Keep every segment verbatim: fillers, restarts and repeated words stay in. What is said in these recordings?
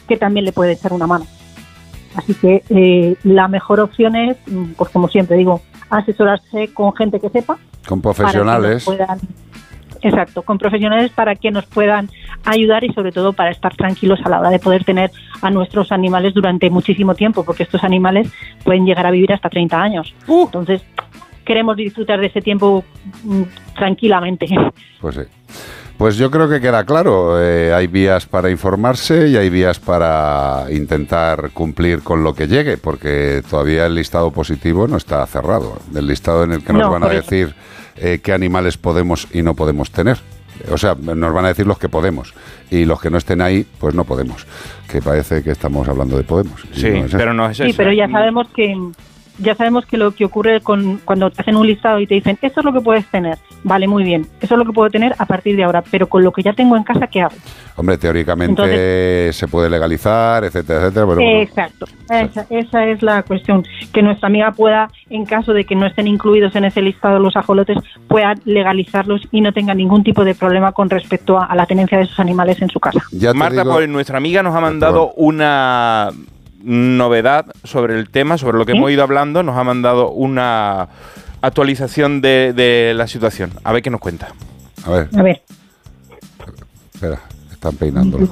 que también le puede echar una mano. Así que eh, la mejor opción es, pues como siempre digo, asesorarse con gente que sepa. Con profesionales. Para que nos puedan, exacto, con profesionales para que nos puedan ayudar y sobre todo para estar tranquilos a la hora de poder tener a nuestros animales durante muchísimo tiempo, porque estos animales pueden llegar a vivir hasta treinta años. Uh. Entonces, queremos disfrutar de ese tiempo mm, tranquilamente. Pues sí. Pues yo creo que queda claro, eh, hay vías para informarse y hay vías para intentar cumplir con lo que llegue, porque todavía el listado positivo no está cerrado, el listado en el que nos no, van a decir eh, qué animales podemos y no podemos tener. O sea, nos van a decir los que podemos y los que no estén ahí, pues no podemos, que parece que estamos hablando de Podemos. Sí, no es pero no es eso. Sí, pero ya sabemos que... Ya sabemos que lo que ocurre con cuando te hacen un listado y te dicen, esto es lo que puedes tener, vale, muy bien, eso es lo que puedo tener a partir de ahora, pero con lo que ya tengo en casa, ¿qué hago? Hombre, teóricamente Entonces, se puede legalizar, etcétera, etcétera. Pero bueno, exacto, esa, esa es la cuestión, que nuestra amiga pueda, en caso de que no estén incluidos en ese listado los ajolotes, pueda legalizarlos y no tenga ningún tipo de problema con respecto a, a la tenencia de esos animales en su casa. Ya Marta, digo, pues nuestra amiga nos ha mandado una... novedad sobre el tema, sobre lo que ¿Sí? hemos ido hablando, nos ha mandado una actualización de, de la situación. A ver qué nos cuenta. A ver. A ver. Espera, están peinándolo.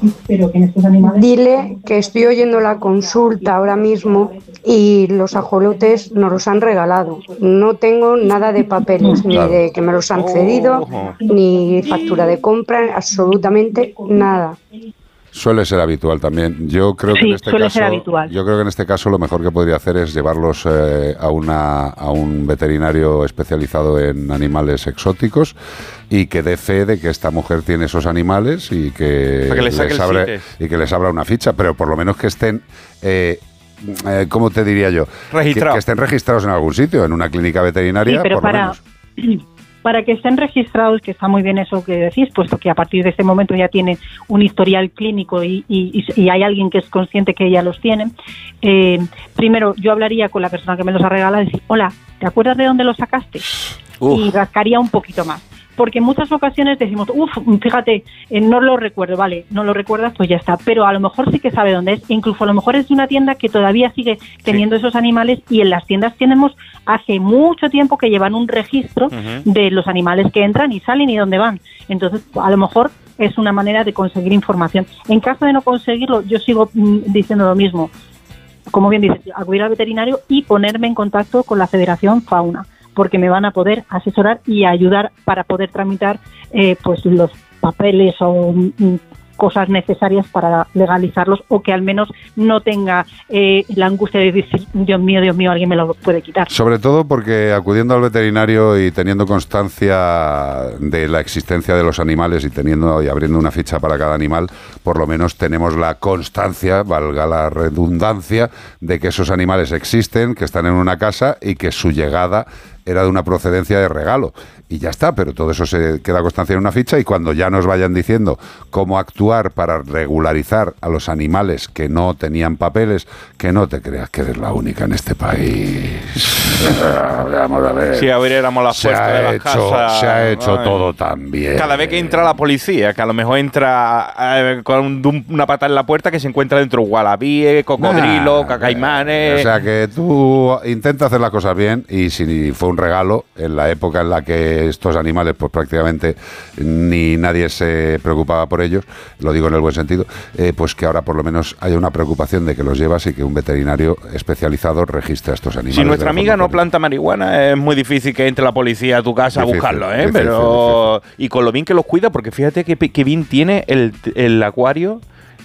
Dile que estoy oyendo la consulta ahora mismo y los ajolotes nos los han regalado. No tengo nada de papeles, claro. ni de que me los han cedido, oh. ni factura de compra, absolutamente nada. Suele ser habitual también. Yo creo que sí, en este suele caso, ser habitual. yo creo que en este caso lo mejor que podría hacer es llevarlos eh, a una a un veterinario especializado en animales exóticos y que dé fe de que esta mujer tiene esos animales y que, que les, les abre y que les abra una ficha, pero por lo menos que estén eh, eh, ¿cómo te diría yo? Que, que estén registrados en algún sitio, en una clínica veterinaria, sí, pero por para... lo menos. Para que estén registrados, que está muy bien eso que decís, puesto que a partir de este momento ya tienen un historial clínico y, y, y hay alguien que es consciente que ya los tiene, eh, primero yo hablaría con la persona que me los ha regalado y decir, hola, ¿te acuerdas de dónde los sacaste? Uf. Y rascaría un poquito más. Porque en muchas ocasiones decimos, uff, fíjate, eh, no lo recuerdo, vale, no lo recuerdas, pues ya está, pero a lo mejor sí que sabe dónde es, incluso a lo mejor es de una tienda que todavía sigue teniendo sí. esos animales y en las tiendas tenemos hace mucho tiempo que llevan un registro uh-huh. de los animales que entran y salen y dónde van, entonces a lo mejor es una manera de conseguir información. En caso de no conseguirlo, yo sigo mm, diciendo lo mismo, como bien dices, acudir al veterinario y ponerme en contacto con la Federación Fauna, porque me van a poder asesorar y ayudar para poder tramitar eh, pues los papeles o mm, cosas necesarias para legalizarlos o que al menos no tenga eh, la angustia de decir, Dios mío, Dios mío, alguien me lo puede quitar. Sobre todo porque acudiendo al veterinario y teniendo constancia de la existencia de los animales y teniendo y abriendo una ficha para cada animal, por lo menos tenemos la constancia, valga la redundancia, de que esos animales existen, que están en una casa y que su llegada era de una procedencia de regalo y ya está, pero todo eso se queda constancia en una ficha y cuando ya nos vayan diciendo cómo actuar para regularizar a los animales que no tenían papeles, que no te creas que eres la única en este país. Vamos a ver. Sí, abriéramos las puertas de las hecho, casas. Se ha hecho Ay. todo tan bien. Cada vez que entra la policía, que a lo mejor entra eh, con una pata en la puerta que se encuentra dentro gualabíes, cocodrilos, nah, cacaimanes. O sea que tú intenta hacer las cosas bien y si fue un regalo en la época en la que estos animales pues prácticamente ni nadie se preocupaba por ellos, lo digo en el buen sentido, eh, pues que ahora por lo menos haya una preocupación de que los llevas y que un veterinario especializado registre a estos animales. Si nuestra amiga no planta marihuana, es muy difícil que entre la policía a tu casa difícil, a buscarlo, ¿eh? Difícil, Pero difícil. Y con lo bien que los cuida, porque fíjate que, que bien tiene el, el acuario,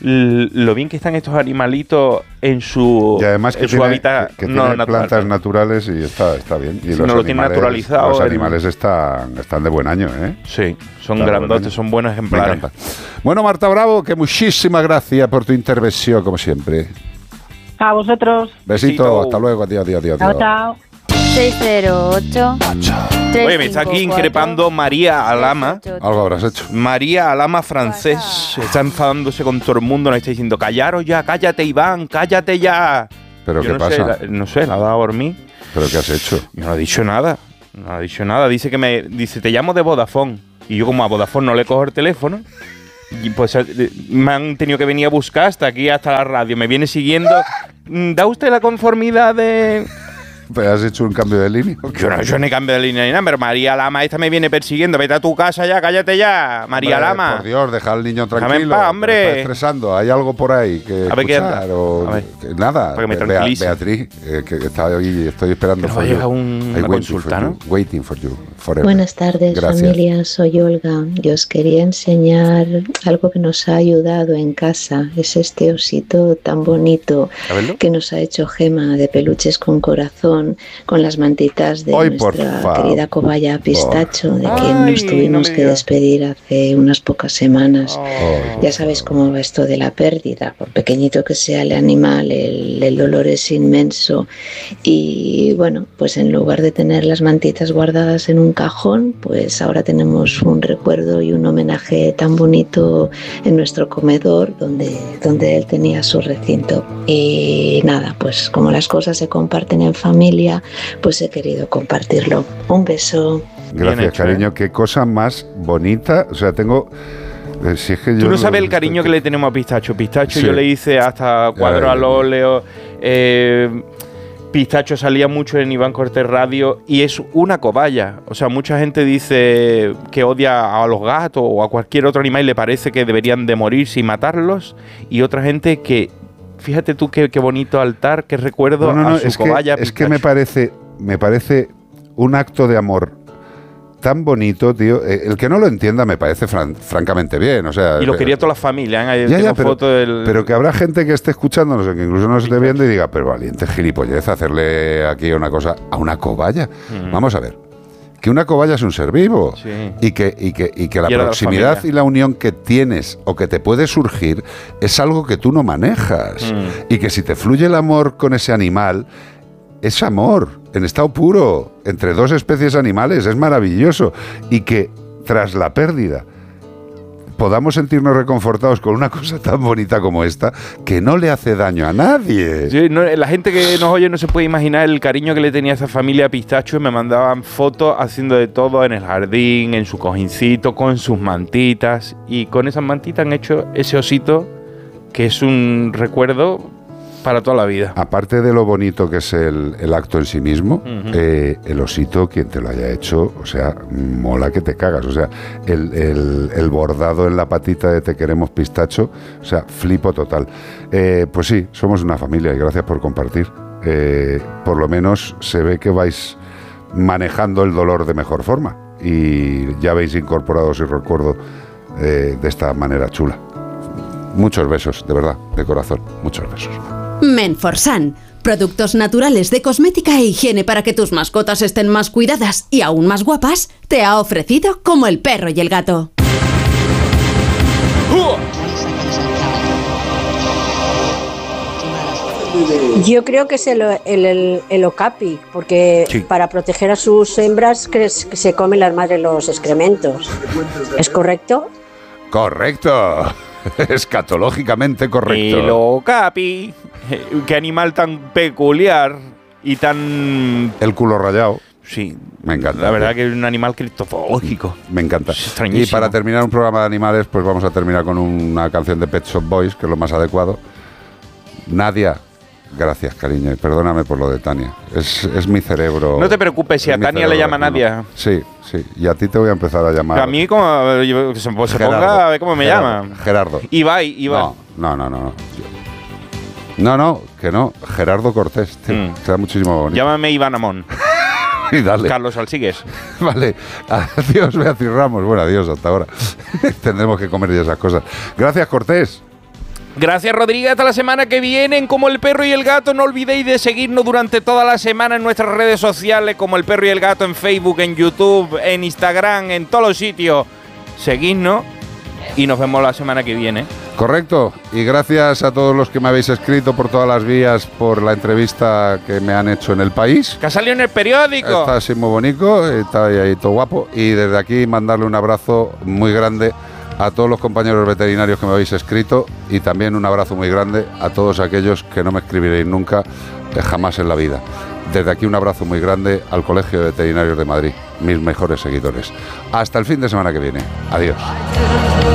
lo bien que están estos animalitos en su, y además que en tiene, su hábitat que, que no tiene natural. plantas naturales y está, está bien. Y si los no lo tiene naturalizado. Los el... animales están, están de buen año, ¿eh? Sí, son están grandotes, son buenos ejemplares. Bueno, Marta Bravo, que muchísimas gracias por tu intervención, como siempre. A vosotros. Besito, Besito. Hasta luego, adiós, adiós, adiós. Chao, chao. seis cero ocho Oye, me está aquí increpando María Alama. Algo habrás hecho. María Alama francés. Está enfadándose con todo el mundo. Nos está diciendo, callaros ya, cállate Iván, cállate ya. ¿Pero Yo qué no pasa? Sé, la, no sé, la ha dado a dormir. ¿Pero qué has hecho? No ha dicho nada. No ha dicho nada. Dice que me dice, te llamo de Vodafone. Y yo como a Vodafone no le cojo el teléfono, Y pues me han tenido que venir a buscar hasta aquí, hasta la radio. Me viene siguiendo. ¿Da usted la conformidad de...? ¿Pero has hecho un cambio de línea? Yo no he hecho ni cambio de línea ni nada, pero María Lama esta me viene persiguiendo. Vete a tu casa ya, cállate ya, María hombre, Lama. Por Dios, deja al niño tranquilo. Déjame en paz, hombre. Me está estresando. ¿Hay algo por ahí que a ver, escuchar? ¿qué O, a ver, que, nada. para que me Bea, tranquilice. Beatriz, eh, que está hoy, estoy esperando. Pero va a llegar un, una consulta, ¿no? You, waiting for you. Forever. Buenas tardes, Gracias. familia. Soy Olga. Yo os quería enseñar algo que nos ha ayudado en casa. Es este osito tan bonito que nos ha hecho Gema, de peluches con corazón, con las mantitas de Hoy, nuestra querida cobaya Pistacho, de quien nos tuvimos no que despedir hace unas pocas semanas. Oh, ya sabéis cómo va esto de la pérdida. Por pequeñito que sea el animal, el, el dolor es inmenso. Y bueno, pues en lugar de tener las mantitas guardadas en un cajón, pues ahora tenemos un recuerdo y un homenaje tan bonito en nuestro comedor, donde, donde él tenía su recinto. Y nada, pues como las cosas se comparten en familia, pues he querido compartirlo. Un beso. Gracias, hecho, cariño. ¿eh? Qué cosa más bonita. O sea, tengo... Si es que yo Tú no sabes el cariño que le tenemos a Pistacho. Pistacho, sí. Yo le hice hasta cuadros al óleo. Eh, Pistacho salía mucho en Iván Cortés Radio y es una cobaya. O sea, mucha gente dice que odia a los gatos o a cualquier otro animal y le parece que deberían de morirse y matarlos. Y otra gente que... Fíjate tú qué, qué bonito altar, qué recuerdo no, no, no, a su es cobaya. Que, es que me parece, me parece un acto de amor tan bonito, tío. El que no lo entienda me parece fran, francamente bien. O sea, y lo quería toda la familia, ¿eh? Ya, ya, pero, foto del... pero que habrá gente que esté escuchándonos, que incluso nos esté viendo y diga, pero valiente gilipollez hacerle aquí una cosa a una cobaya. Mm. Vamos a ver. Que una cobaya es un ser vivo, sí. y, que, y, que, y que la y proximidad la y la unión que tienes o que te puede surgir es algo que tú no manejas. Mm. Y que si te fluye el amor con ese animal, es amor, en estado puro, entre dos especies animales, es maravilloso. Y que tras la pérdida podamos sentirnos reconfortados con una cosa tan bonita como esta, que no le hace daño a nadie. Sí, no, la gente que nos oye no se puede imaginar el cariño que le tenía a esa familia a Pistacho. Me mandaban fotos haciendo de todo en el jardín, en su cojincito, con sus mantitas. Y con esas mantitas han hecho ese osito que es un recuerdo para toda la vida. Aparte de lo bonito que es el, el acto en sí mismo, uh-huh. eh, el osito, quien te lo haya hecho, o sea, mola que te cagas. O sea, el, el, el bordado en la patita de Te queremos Pistacho, o sea, flipo total. Eh, pues sí, somos una familia y gracias por compartir. Eh, por lo menos se ve que vais manejando el dolor de mejor forma y ya habéis incorporado ese recuerdo eh, de esta manera chula. Muchos besos, de verdad, de corazón, muchos besos. Menforsan, productos naturales de cosmética e higiene para que tus mascotas estén más cuidadas y aún más guapas, te ha ofrecido Como el perro y el gato. Yo creo que es el, el, el, el okapi, porque sí. para proteger a sus hembras que se comen las madres los excrementos. ¿Es correcto? Correcto. Escatológicamente correcto. El okapi. Qué animal tan peculiar y tan... El culo rayado. Sí. Me encanta. La verdad que es un animal criptozoológico. Me encanta. Y para terminar un programa de animales, pues vamos a terminar con una canción de Pet Shop Boys, que es lo más adecuado. Nadia. Gracias, cariño, y perdóname por lo de Tania. Es, es mi cerebro. No te preocupes, si a Tania le llama Nadia. Sí, sí. Y a ti te voy a empezar a llamar. A mí, como se, se ponga a ver cómo me Gerardo, llama. Gerardo. Ibai, Ibai. No, no, no, no. No, no, que no. Gerardo Cortés. Tío, mm. Queda muchísimo bonito. Llámame Iván Amón. Y dale. Carlos Alsigues. Vale. Adiós, Beatriz Ramos. Bueno, adiós hasta ahora. Tendremos que comer ya esas cosas. Gracias, Cortés. Gracias, Rodríguez. Hasta la semana que viene en Como el Perro y el Gato. No olvidéis de seguirnos durante toda la semana en nuestras redes sociales, Como el Perro y el Gato, en Facebook, en YouTube, en Instagram, en todos los sitios. Seguidnos y nos vemos la semana que viene. Correcto. Y gracias a todos los que me habéis escrito por todas las vías por la entrevista que me han hecho en El País. Que ha salido en el periódico. Está así muy bonito, está ahí, ahí todo guapo. Y desde aquí mandarle un abrazo muy grande a todos los compañeros veterinarios que me habéis escrito y también un abrazo muy grande a todos aquellos que no me escribiréis nunca, eh, jamás en la vida. Desde aquí un abrazo muy grande al Colegio de Veterinarios de Madrid, mis mejores seguidores. Hasta el fin de semana que viene. Adiós.